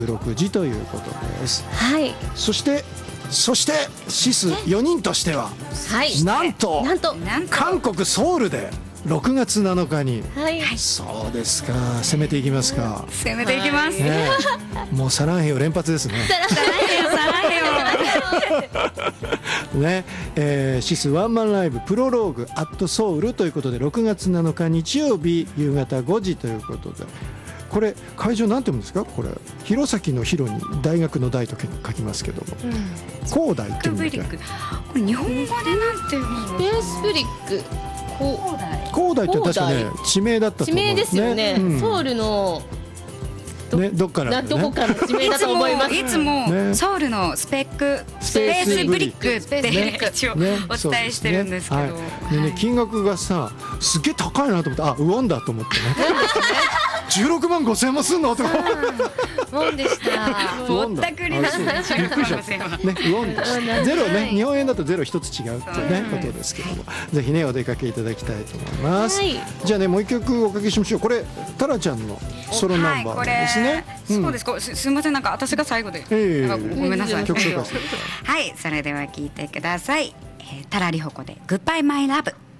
16時ということです。 はい。 そしてシス4人としては、 はい、 なんと韓国ソウルで6月7日に、 はい、 そうですか、攻めていきますか。 攻めていきます、 ね、もうサランヘヨ連発ですね。ね、シスワンマンライブプロローグアットソウルということで6月7日日曜日夕方5時ということで、これ会場なんて言うんですか。これ弘前の広に大学の大と書きますけども、広大っていうんだっけ。これ日本語でなんていうの。 スペースブリック広大って確かね地名だったと思う。 地名ですよね、ソウルのね、どっからどこかの地名だと思います。 いつもソウルのスペースブリックって一応お伝えしてるんですけど、 金額がさすげえ高いなと思って、あ、ウォンだと思ってね。16万5千円もすんのとか。 ウォンでした。 ぼったくりなんですよ。 びっくりした。ね、ウォンです。ゼロね、日本円だとゼロ一つ違うってねことですけども、ぜひねお出かけいただきたいと思います。じゃあねもう一曲おかけしましょう。これタラちゃんのソロナンバーですね。 そうです。すみません、なんか私が最後でごめんなさい。 曲紹介して。 はい、それでは聞いてください。タラリホコでグッバイマイラブ。